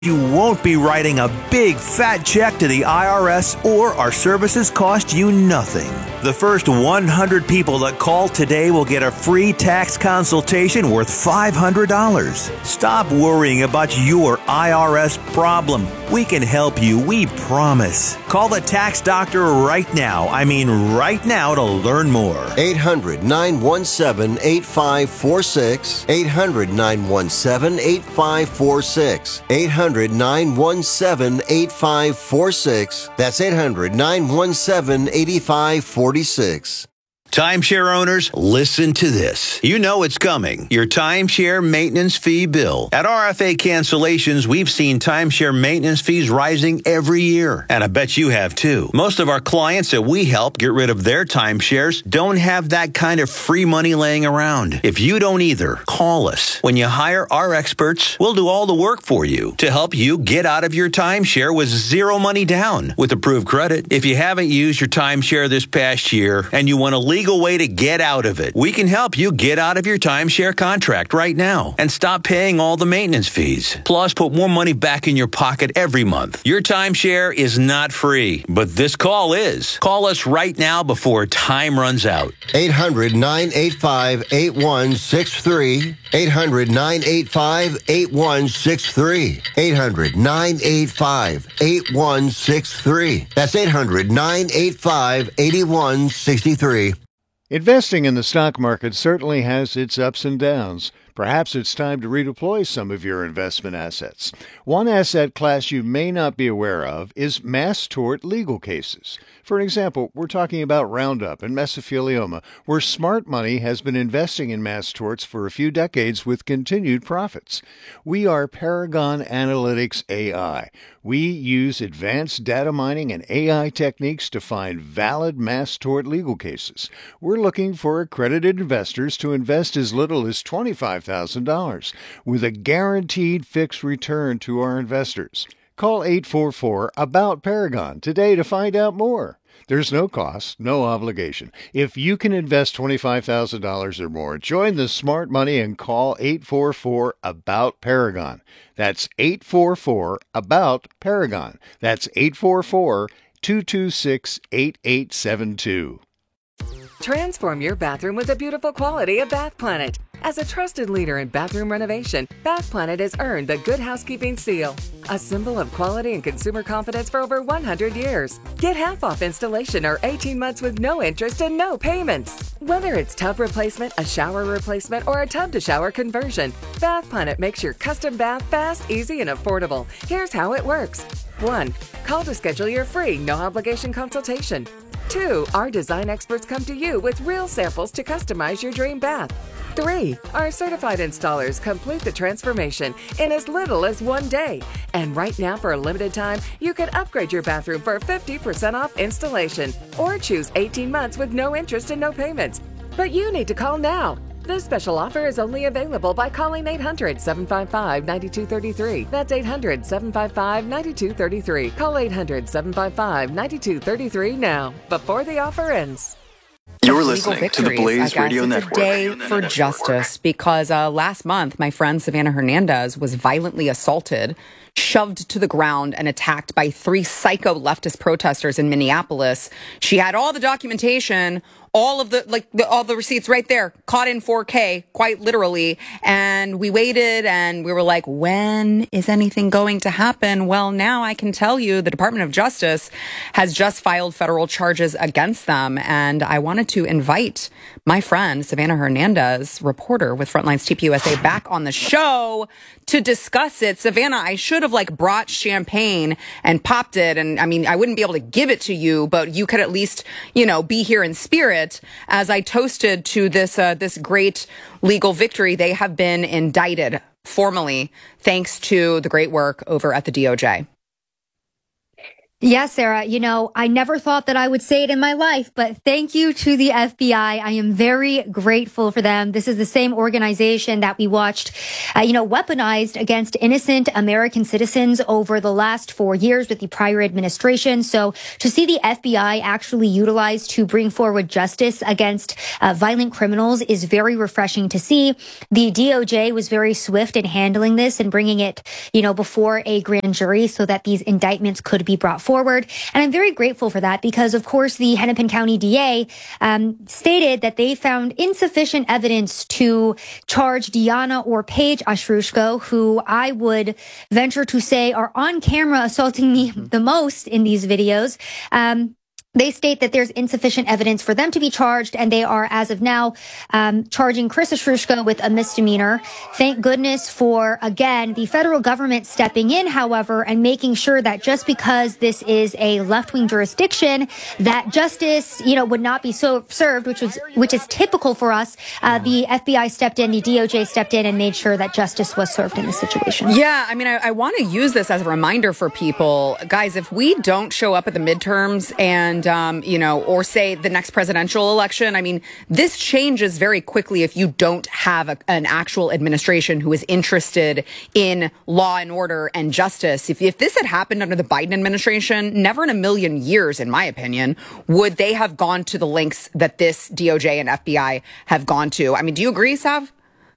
You won't be writing a big fat check to the IRS, or our services cost you nothing. The first 100 people that call today will get a free tax consultation worth $500. Stop worrying about your IRS problem. We can help you, we promise. Call the tax doctor right now. I mean right now, to learn more. 800-917-8546. 800-917-8546. 800-917-8546. That's 800-917-8546. Timeshare owners, listen to this. You know it's coming. Your timeshare maintenance fee bill. At RFA Cancellations, we've seen timeshare maintenance fees rising every year. And I bet you have too. Most of our clients that we help get rid of their timeshares don't have that kind of free money laying around. If you don't either, call us. When you hire our experts, we'll do all the work for you to help you get out of your timeshare with zero money down with approved credit. If you haven't used your timeshare this past year and you want a legal way to get out of it, we can help you get out of your timeshare contract right now and stop paying all the maintenance fees. Plus, put more money back in your pocket every month. Your timeshare is not free, but this call is. Call us right now before time runs out. 800-985-8163. 800-985-8163. 800-985-8163. That's 800-985-8163. Investing in the stock market certainly has its ups and downs. Perhaps it's time to redeploy some of your investment assets. One asset class you may not be aware of is mass tort legal cases. For example, we're talking about Roundup and mesothelioma, where smart money has been investing in mass torts for a few decades with continued profits. We are Paragon Analytics AI. We use advanced data mining and AI techniques to find valid mass tort legal cases. We're looking for accredited investors to invest as little as $25,000 with a guaranteed fixed return to our investors. Call 844-ABOUT-PARAGON today to find out more. There's no cost, no obligation. If you can invest $25,000 or more, join the smart money and call 844-ABOUT-PARAGON. That's 844-ABOUT-PARAGON. That's 844-226-8872. Transform your bathroom with the beautiful quality of Bath Planet. As a trusted leader in bathroom renovation, Bath Planet has earned the Good Housekeeping seal, a symbol of quality and consumer confidence for over 100 years. Get half off installation or 18 months with no interest and no payments. Whether it's tub replacement, a shower replacement, or a tub-to-shower conversion, Bath Planet makes your custom bath fast, easy, and affordable. Here's how it works. 1. Call to schedule your free, no-obligation consultation. 2. Our design experts come to you with real samples to customize your dream bath. 3. Our certified installers complete the transformation in as little as 1 day. And right now, for a limited time, you can upgrade your bathroom for 50% off installation or choose 18 months with no interest and no payments. But you need to call now. This special offer is only available by calling 800-755-9233. That's 800-755-9233. Call 800-755-9233 now, before the offer ends. You're listening to the Blaze Radio It's Network. a day for justice because last month, my friend Savannah Hernandez was violently assaulted, shoved to the ground, and attacked by 3 psycho leftist protesters in Minneapolis. She had all the documentation, all the receipts right there, caught in 4K, quite literally. And we waited and we were like, when is anything going to happen? Well, now I can tell you the Department of Justice has just filed federal charges against them. And I wanted to invite my friend, Savannah Hernandez, reporter with Frontline's TPUSA, back on the show to discuss it. Savannah, I should have brought champagne and popped it. And I mean, I wouldn't be able to give it to you, but you could at least, be here in spirit as I toasted to this great legal victory. They have been indicted formally thanks to the great work over at the DOJ. Yeah, Sarah, I never thought that I would say it in my life, but thank you to the FBI. I am very grateful for them. This is the same organization that we watched, weaponized against innocent American citizens over the last 4 years with the prior administration. So to see the FBI actually utilized to bring forward justice against violent criminals is very refreshing to see. The DOJ was very swift in handling this and bringing it, before a grand jury so that these indictments could be brought forward. And I'm very grateful for that because, of course, the Hennepin County DA stated that they found insufficient evidence to charge Diana or Paige Ostroushko, who I would venture to say are on camera assaulting me the most in these videos. They state that there's insufficient evidence for them to be charged, and they are, as of now, charging Chris Ostroushko with a misdemeanor. Thank goodness for, again, the federal government stepping in, however, and making sure that just because this is a left-wing jurisdiction, that justice, would not be so served, which is typical for us. The FBI stepped in, the DOJ stepped in, and made sure that justice was served in this situation. Yeah, I mean, I want to use this as a reminder for people. Guys, if we don't show up at the midterms and or say the next presidential election. I mean, this changes very quickly if you don't have an actual administration who is interested in law and order and justice. If this had happened under the Biden administration, never in a million years, in my opinion, would they have gone to the lengths that this DOJ and FBI have gone to. I mean, do you agree, Sav?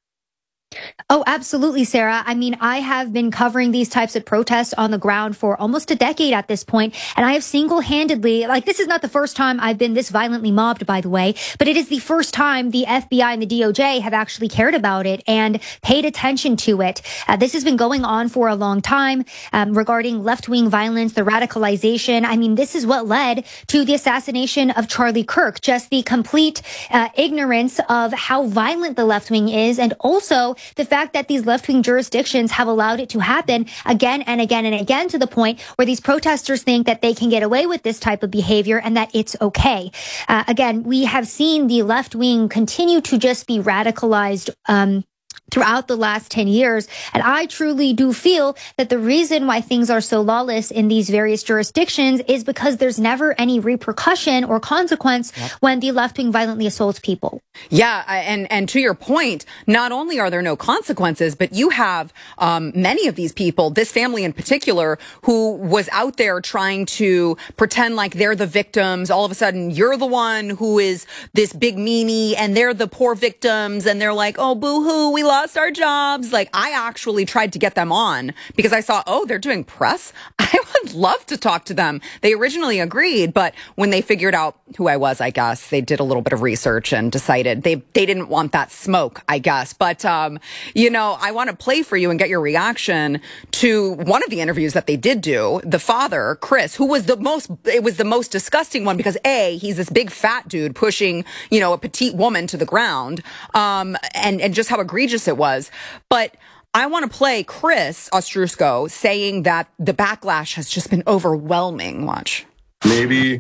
Oh, absolutely, Sarah. I mean, I have been covering these types of protests on the ground for almost a decade at this point, and I have single-handedly, this is not the first time I've been this violently mobbed, by the way, but it is the first time the FBI and the DOJ have actually cared about it and paid attention to it. This has been going on for a long time regarding left-wing violence, the radicalization. I mean, this is what led to the assassination of Charlie Kirk, just the complete ignorance of how violent the left-wing is, and also the fact that these left-wing jurisdictions have allowed it to happen again and again and again to the point where these protesters think that they can get away with this type of behavior and that it's okay. Again, we have seen the left-wing continue to just be radicalized throughout the last 10 years. And I truly do feel that the reason why things are so lawless in these various jurisdictions is because there's never any repercussion or consequence when the left wing violently assaults people. Yeah. And to your point, not only are there no consequences, but you have many of these people, this family in particular, who was out there trying to pretend like they're the victims. All of a sudden, you're the one who is this big meanie and they're the poor victims. And they're like, oh, boo hoo, we lost our jobs. Like, I actually tried to get them on because I saw, they're doing press. I would love to talk to them. They originally agreed, but when they figured out who I was, I guess they did a little bit of research and decided they didn't want that smoke, I guess. But, I want to play for you and get your reaction to one of the interviews that they did do. The father, Chris, who was it was the most disgusting one because he's this big fat dude pushing, a petite woman to the ground, and just how egregious it was. But I want to play Chris Ostroushko saying that the backlash has just been overwhelming. Watch. Maybe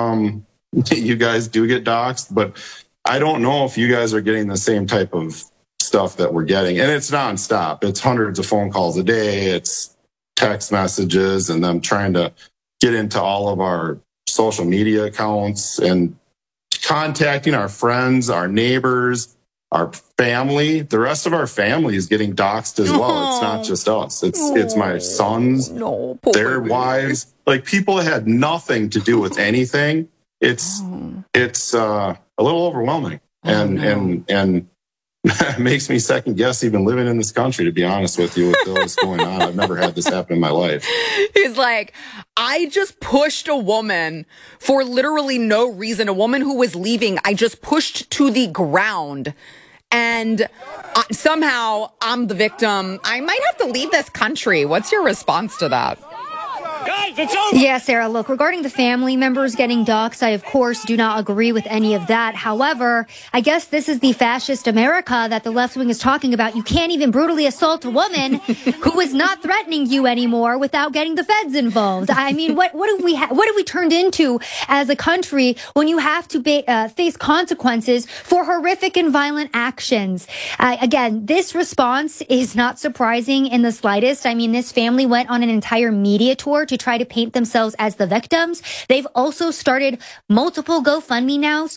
you guys do get doxxed, but I don't know if you guys are getting the same type of stuff that we're getting. And it's nonstop. It's hundreds of phone calls a day. It's text messages and them trying to get into all of our social media accounts and contacting our friends, our neighbors, our family. The rest of our family is getting doxxed as well. It's not just us. It's my sons, their wives, like people that had nothing to do with anything. It's a little overwhelming and it makes me second guess even living in this country, to be honest with you, with what's going on. I've never had this happen in my life. He's like, I just pushed a woman for literally no reason. A woman who was leaving, I just pushed to the ground. And somehow I'm the victim. I might have to leave this country. What's your response to that? Guys, it's over. Yeah, Sarah, look, regarding the family members getting doxxed, I, of course, do not agree with any of that. However, I guess this is the fascist America that the left wing is talking about. You can't even brutally assault a woman who is not threatening you anymore without getting the feds involved. I mean, what have we turned into as a country when you have to face consequences for horrific and violent actions? Again, this response is not surprising in the slightest. I mean, this family went on an entire media tour to try to to paint themselves as the victims. They've also started multiple GoFundMe's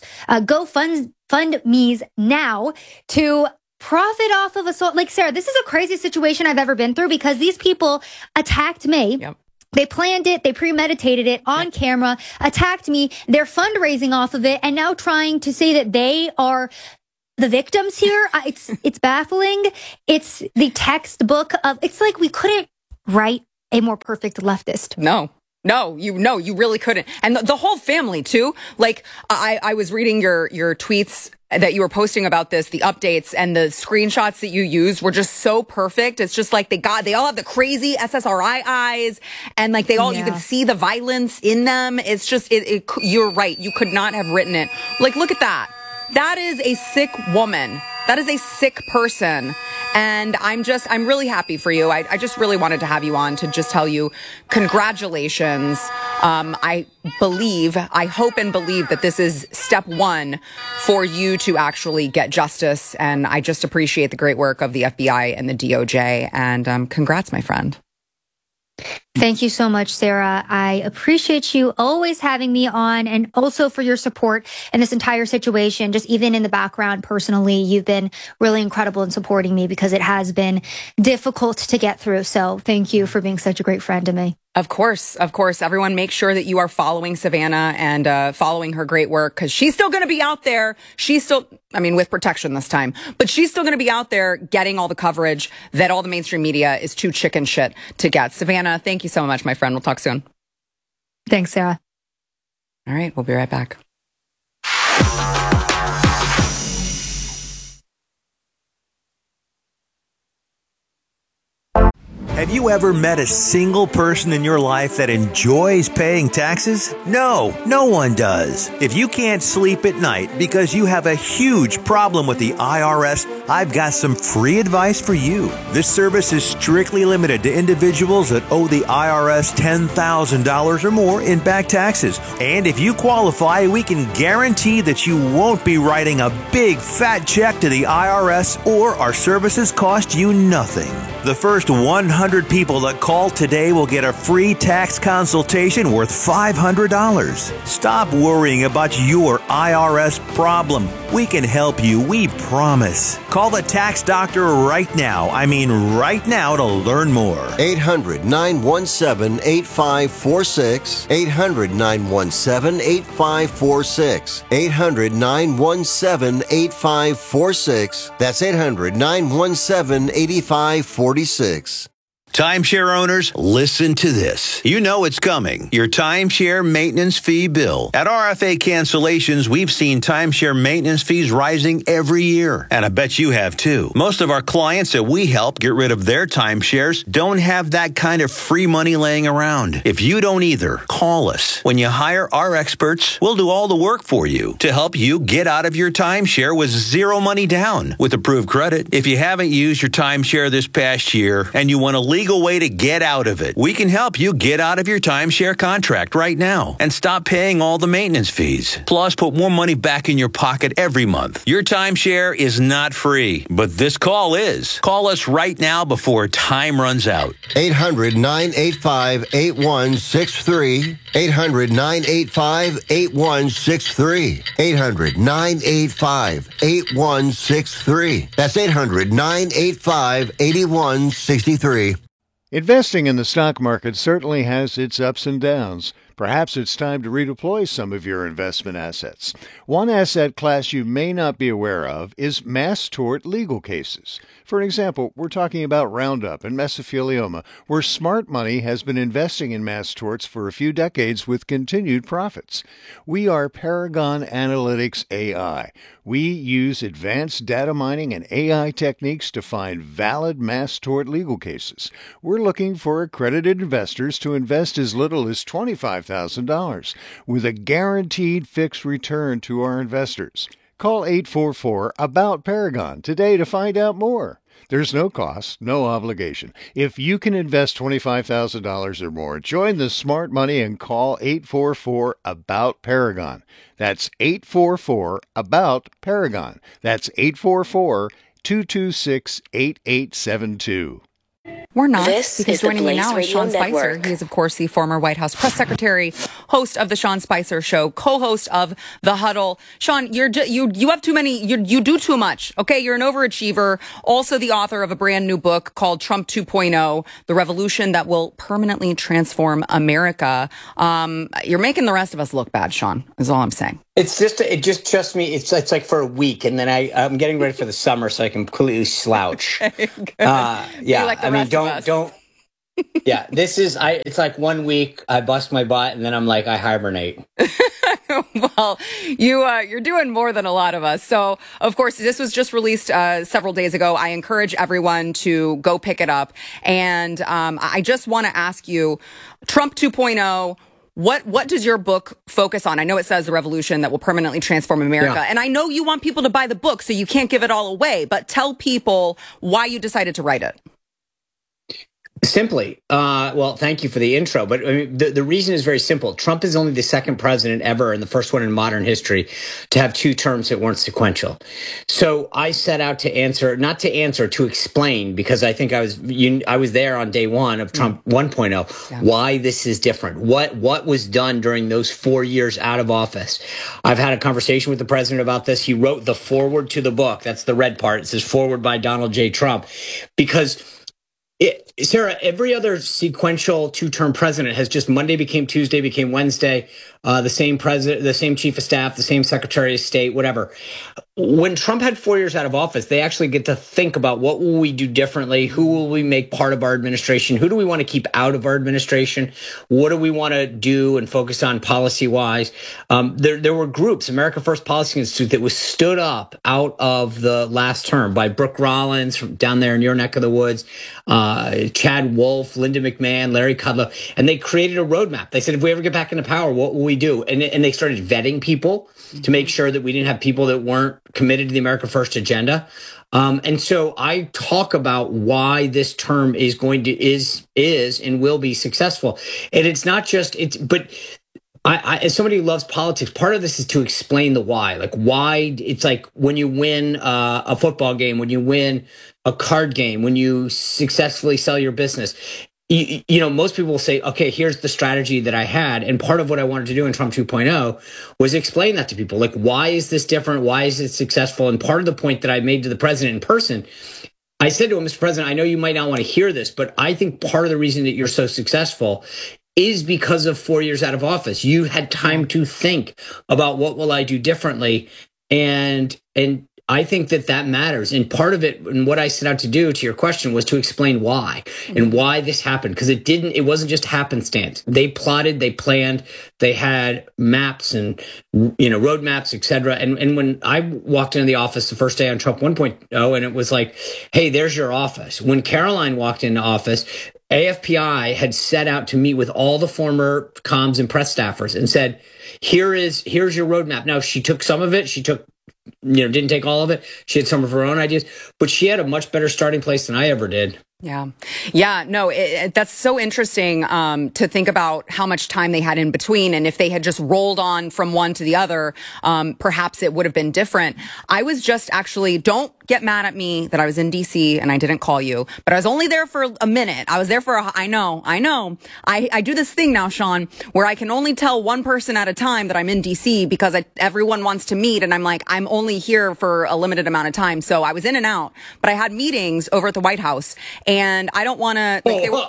now to profit off of assault. Like, Sarah, this is a crazy situation I've ever been through because these people attacked me. Yep. They planned it. They premeditated it on camera, attacked me. They're fundraising off of it and now trying to say that they are the victims here. It's baffling. It's the textbook of, it's like we couldn't write a more perfect leftist. No, you really couldn't. And the whole family too. Like I was reading your tweets that you were posting about this, the updates and the screenshots that you used were just so perfect. It's just like they all have the crazy SSRI eyes and like you can see the violence in them. It's just, you're right. You could not have written it. Like, look at that. That is a sick woman. That is a sick person. And I'm really happy for you. I just really wanted to have you on to just tell you congratulations. I hope and believe that this is step one for you to actually get justice. And I just appreciate the great work of the FBI and the DOJ. And congrats, my friend. Thank you so much, Sarah. I appreciate you always having me on and also for your support in this entire situation. Just even in the background, personally, you've been really incredible in supporting me because it has been difficult to get through. So thank you for being such a great friend to me. Of course. Everyone make sure that you are following Savannah and following her great work because she's still going to be out there. With protection this time, but she's still going to be out there getting all the coverage that all the mainstream media is too chicken shit to get. Savannah, thank you so much, my friend. We'll talk soon. Thanks, Sarah. All right. We'll be right back. Have you ever met a single person in your life that enjoys paying taxes? No, no one does. If you can't sleep at night because you have a huge problem with the IRS, I've got some free advice for you. This service is strictly limited to individuals that owe the IRS $10,000 or more in back taxes. And if you qualify, we can guarantee that you won't be writing a big fat check to the IRS or our services cost you nothing. The first 100 people that call today will get a free tax consultation worth $500. Stop worrying about your IRS problem. We can help you, we promise. Call the tax doctor right now. Right now to learn more. 800-917-8546. 800-917-8546. 800-917-8546. That's 800-917-8546. Timeshare owners, listen to this. You know it's coming. Your timeshare maintenance fee bill. At RFA Cancellations, we've seen timeshare maintenance fees rising every year. And I bet you have too. Most of our clients that we help get rid of their timeshares don't have that kind of free money laying around. If you don't either, call us. When you hire our experts, we'll do all the work for you to help you get out of your timeshare with zero money down with approved credit. If you haven't used your timeshare this past year and you want to legal way to get out of it, we can help you get out of your timeshare contract right now and stop paying all the maintenance fees. Plus, put more money back in your pocket every month. Your timeshare is not free, but this call is. Call us right now before time runs out. 800-985-8163. 800-985-8163. 800-985-8163. That's 800-985-8163. Investing in the stock market certainly has its ups and downs. Perhaps it's time to redeploy some of your investment assets. One asset class you may not be aware of is mass tort legal cases. For an example, we're talking about Roundup and mesothelioma, where smart money has been investing in mass torts for a few decades with continued profits. We are Paragon Analytics AI. We use advanced data mining and AI techniques to find valid mass tort legal cases. We're looking for accredited investors to invest as little as $25,000 with a guaranteed fixed return to our investors. Call 844-ABOUT-PARAGON today to find out more. There's no cost, no obligation. If you can invest $25,000 or more, join the smart money and call 844-ABOUT-PARAGON. That's 844-ABOUT-PARAGON. That's 844-226-8872. We're not, This because is the joining me Blaze now is Radio Sean Spicer. Network. He is, of course, the former White House press secretary, host of the Sean Spicer Show, co-host of The Huddle. Sean, you have too many. You do too much. Okay, you're an overachiever. Also, the author of a brand new book called Trump 2.0: The Revolution That Will Permanently Transform America. You're making the rest of us look bad, Sean. Is all I'm saying. It's just trust me. It's like for a week, and then I'm getting ready for the summer, so I can completely slouch. Okay, good. Yeah, Like the I mean, rest of us. don't. Yeah, it's like 1 week I bust my butt, and then I'm like I hibernate. Well, you're doing more than a lot of us. So, of course, this was just released several days ago. I encourage everyone to go pick it up. And I just want to ask you, Trump 2.0. What does your book focus on? I know it says the revolution that will permanently transform America. Yeah. And I know you want people to buy the book, so you can't give it all away. But tell people why you decided to write it. Simply, well, thank you for the intro, but I mean, the reason is very simple. Trump is only the second president ever, and the first one in modern history, to have two terms that weren't sequential. So I set out to explain, because I think I was there on day one of Trump 1.0, why this is different, what was done during those 4 years out of office. I've had a conversation with the president about this. He wrote the foreword to the book. That's the red part. It says foreword by Donald J. Trump, because Sarah, every other sequential two-term president has just Monday became Tuesday, became Wednesday, the same president, the same chief of staff, the same secretary of state, whatever. When Trump had 4 years out of office, they actually get to think about what will we do differently? Who will we make part of our administration? Who do we want to keep out of our administration? What do we want to do and focus on policy-wise? There were groups, America First Policy Institute, that was stood up out of the last term by Brooke Rollins from down there in your neck of the woods, Chad Wolf, Linda McMahon, Larry Kudlow, and they created a roadmap. They said, if we ever get back into power, what will we do? And they started vetting people to make sure that we didn't have people that weren't committed to the America First agenda. And so I talk about why this term is and will be successful. And it's not just but I as somebody who loves politics, part of this is to explain the why. Like why it's like when you win a football game, when you win a card game, when you successfully sell your business. You know, most people will say, okay, here's the strategy that I had. And part of what I wanted to do in Trump 2.0 was explain that to people. Like, why is this different? Why is it successful? And part of the point that I made to the president in person, I said to him, Mr. President, I know you might not want to hear this, but I think part of the reason that you're so successful is because of 4 years out of office. You had time to think about what will I do differently. And I think that matters. And part of it, and what I set out to do, to your question, was to explain why and why this happened. Because it wasn't just happenstance. They plotted, they planned, they had maps and, road maps, et cetera. And when I walked into the office the first day on Trump 1.0, and it was like, hey, there's your office. When Caroline walked into office, AFPI had set out to meet with all the former comms and press staffers and said, here's your roadmap. Now, she took some of it. She took didn't take all of it. She had some of her own ideas, but she had a much better starting place than I ever did. Yeah. No, that's so interesting to think about how much time they had in between. And if they had just rolled on from one to the other, perhaps it would have been different. I was just don't get mad at me that I was in D.C. and I didn't call you, but I was only there for a minute. I was there for I know. I do this thing now, Sean, where I can only tell one person at a time that I'm in D.C. because everyone wants to meet. And I'm like, I'm only here for a limited amount of time. So I was in and out, but I had meetings over at the White House. And I don't want to.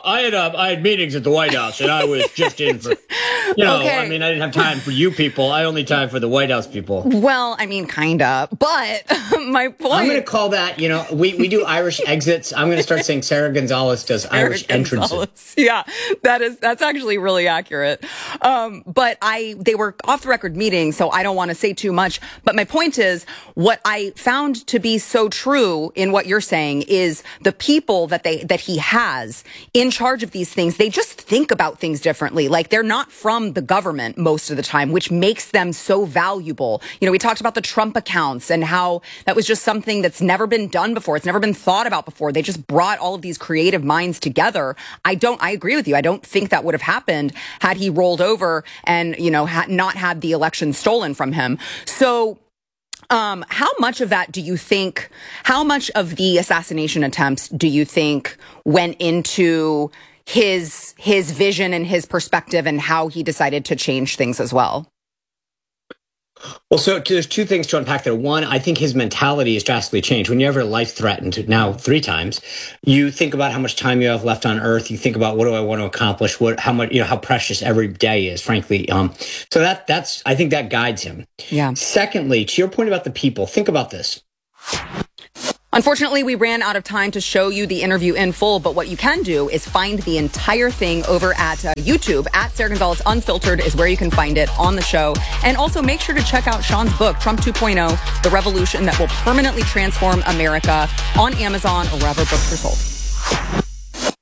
I had meetings at the White House, and I was just in for. Okay. I mean, I didn't have time for you people. I only time for the White House people. Well, I mean, kinda. But my point. I'm going to call that. We do Irish exits. I'm going to start saying Sarah Gonzalez does Irish entrances. Yeah, that's actually really accurate. But they were off the record meetings, so I don't want to say too much. But my point is, what I found to be so true in what you're saying is the people that he has in charge of these things, they just think about things differently. Like, they're not from the government most of the time, which makes them so valuable. We talked about the Trump accounts and how that was just something that's never been done before. It's never been thought about before. They just brought all of these creative minds together. I agree with you. I don't think that would have happened had he rolled over and, had not had the election stolen from him. So How much of that do you think, how much of the assassination attempts do you think went into his vision and his perspective and how he decided to change things as well? Well, so there's two things to unpack there. One, I think his mentality has drastically changed. When you're ever life threatened, now 3 times, you think about how much time you have left on Earth. You think about, what do I want to accomplish? How much, how precious every day is, frankly. So that's I think that guides him. Yeah. Secondly, to your point about the people, think about this. Unfortunately, we ran out of time to show you the interview in full, but what you can do is find the entire thing over at YouTube. At Sarah Gonzalez Unfiltered is where you can find it on the show. And also make sure to check out Sean's book, Trump 2.0, The Revolution That Will Permanently Transform America, on Amazon or wherever books are sold.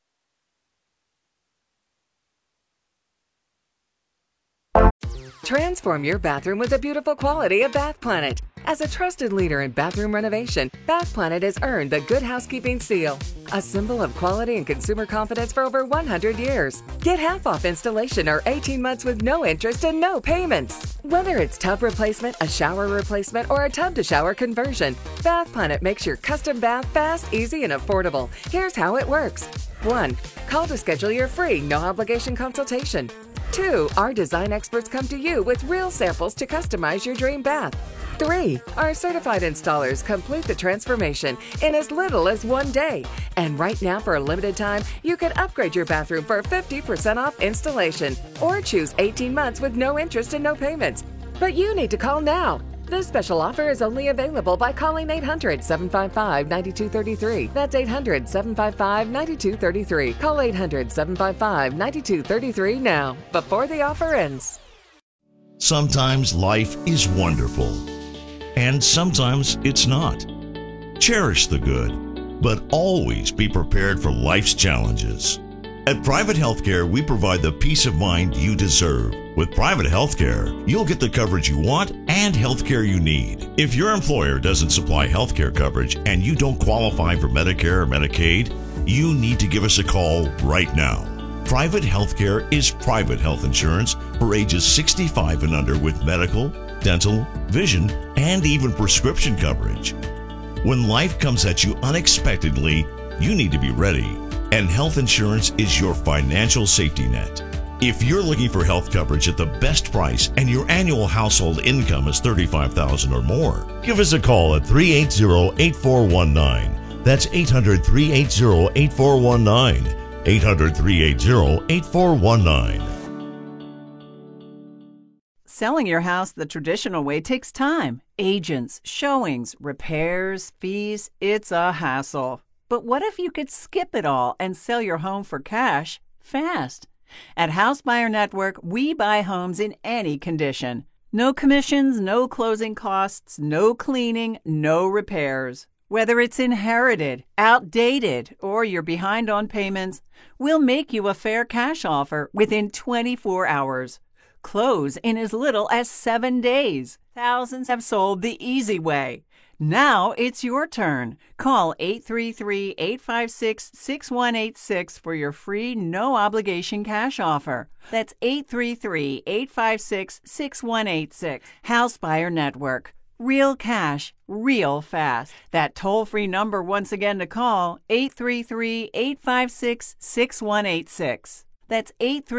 Transform your bathroom with the beautiful quality of Bath Planet. As a trusted leader in bathroom renovation, Bath Planet has earned the Good Housekeeping seal, a symbol of quality and consumer confidence for over 100 years. Get half off installation or 18 months with no interest and no payments. Whether it's tub replacement, a shower replacement, or a tub-to-shower conversion, Bath Planet makes your custom bath fast, easy, and affordable. Here's how it works. 1. Call to schedule your free, no-obligation consultation. 2. Our design experts come to you with real samples to customize your dream bath. 3. Our certified installers complete the transformation in as little as 1 day. And right now, for a limited time, you can upgrade your bathroom for 50% off installation or choose 18 months with no interest and no payments. But you need to call now. This special offer is only available by calling 800-755-9233. That's 800-755-9233. Call 800-755-9233 now, before the offer ends. Sometimes life is wonderful, and sometimes it's not. Cherish the good, but always be prepared for life's challenges. At Private Healthcare, we provide the peace of mind you deserve. With Private Healthcare, you'll get the coverage you want and healthcare you need. If your employer doesn't supply healthcare coverage and you don't qualify for Medicare or Medicaid, you need to give us a call right now. Private Healthcare is private health insurance for ages 65 and under with medical, dental, vision, and even prescription coverage. When life comes at you unexpectedly, you need to be ready. And health insurance is your financial safety net. If you're looking for health coverage at the best price and your annual household income is $35,000 or more, give us a call at 380-8419. That's 800-380-8419. 800-380-8419. Selling your house the traditional way takes time. Agents, showings, repairs, fees, it's a hassle. But what if you could skip it all and sell your home for cash fast? At House Buyer Network, we buy homes in any condition. No commissions, no closing costs, no cleaning, no repairs. Whether it's inherited, outdated, or you're behind on payments, we'll make you a fair cash offer within 24 hours. Close in as little as 7 days. Thousands have sold the easy way. Now it's your turn. Call 833-856-6186 for your free, no-obligation cash offer. That's 833-856-6186. House Buyer Network. Real cash, real fast. That toll-free number once again to call, 833-856-6186. That's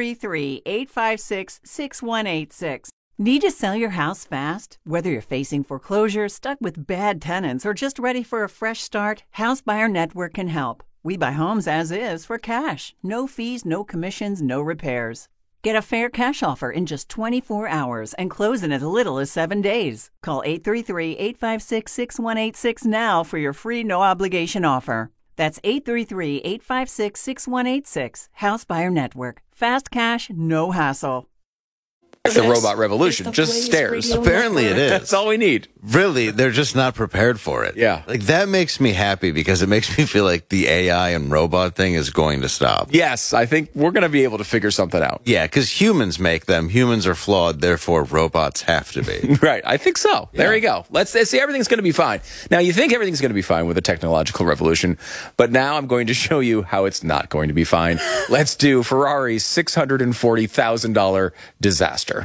833-856-6186. Need to sell your house fast? Whether you're facing foreclosure, stuck with bad tenants, or just ready for a fresh start, House Buyer Network can help. We buy homes as is for cash. No fees, no commissions, no repairs. Get a fair cash offer in just 24 hours and close in as little as 7 days. Call 833-856-6186 now for your free no-obligation offer. That's 833-856-6186. House Buyer Network. Fast cash, no hassle. The robot revolution, just stairs. Apparently it is. That's all we need. Really, they're just not prepared for it. Yeah. Like, that makes me happy because it makes me feel like the AI and robot thing is going to stop. Yes, I think we're going to be able to figure something out. Yeah, because humans make them. Humans are flawed, therefore robots have to be. Right, I think so. Yeah. There you go. Let's see, everything's going to be fine. Now, you think everything's going to be fine with the technological revolution, but now I'm going to show you how it's not going to be fine. Let's do Ferrari's $640,000 disaster.